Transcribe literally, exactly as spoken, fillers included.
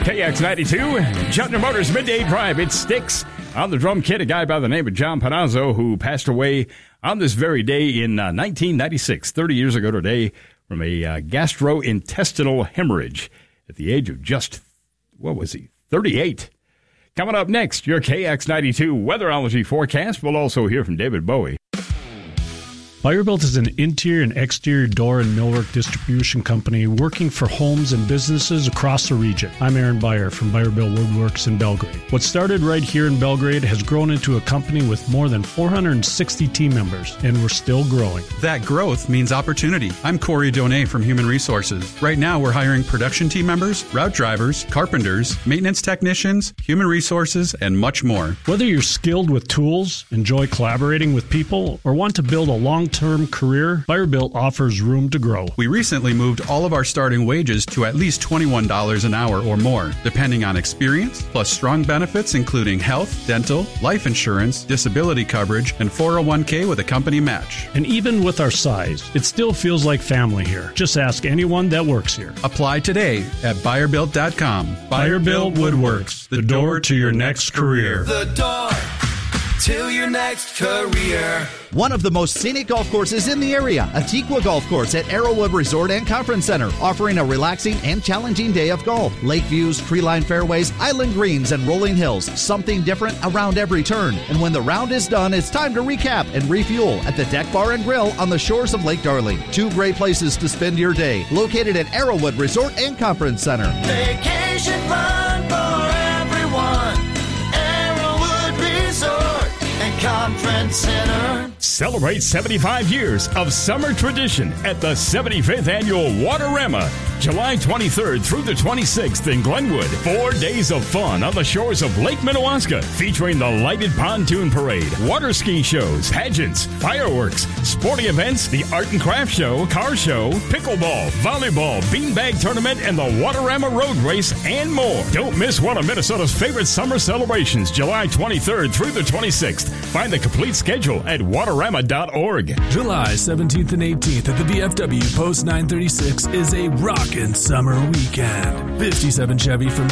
K X ninety-two, Cheltenham Motors Midday Drive. It sticks. On the drum kit, a guy by the name of John Panazzo, who passed away on this very day in uh, nineteen ninety-six, thirty years ago today, from a uh, gastrointestinal hemorrhage at the age of just, what was he, thirty-eight. Coming up next, your K X ninety-two weatherology forecast. We'll also hear from David Bowie. Buyer-Built is an interior and exterior door and millwork distribution company working for homes and businesses across the region. I'm Aaron Buyer from Buyer-Built Woodworks in Belgrade. What started right here in Belgrade has grown into a company with more than four hundred sixty team members, and we're still growing. That growth means opportunity. I'm Corey Donay from Human Resources. Right now, we're hiring production team members, route drivers, carpenters, maintenance technicians, human resources, and much more. Whether you're skilled with tools, enjoy collaborating with people, or want to build a long term career, Buyer-Built offers room to grow. We recently moved all of our starting wages to at least twenty-one dollars an hour or more, depending on experience, plus strong benefits including health, dental, life insurance, disability coverage, and four oh one k with a company match. And even with our size, it still feels like family here. Just ask anyone that works here. Apply today at buyer built dot com. Buyer-Built Woodworks, the door to your next career. The door to your next career. One of the most scenic golf courses in the area, Atiqua Golf Course at Arrowwood Resort and Conference Center, offering a relaxing and challenging day of golf. Lake views, tree-lined fairways, island greens, and rolling hills. Something different around every turn. And when the round is done, it's time to recap and refuel at the Deck Bar and Grill on the shores of Lake Darling. Two great places to spend your day, located at Arrowwood Resort and Conference Center. Vacation fun for everyone. Arrowwood Resort and Conference Center. Celebrate seventy-five years of summer tradition at the seventy-fifth Annual Waterama, July twenty-third through the twenty-sixth in Glenwood. Four days of fun on the shores of Lake Minnewaska, featuring the lighted pontoon parade, water ski shows, pageants, fireworks, sporting events, the art and craft show, car show, pickleball, volleyball, beanbag tournament, and the Waterama Road Race, and more. Don't miss one of Minnesota's favorite summer celebrations, July twenty-third through the twenty-sixth. Find the complete schedule at waterama dot org. July seventeenth and eighteenth at the V F W Post nine thirty-six is a rockin' summer weekend. fifty-seven Chevy from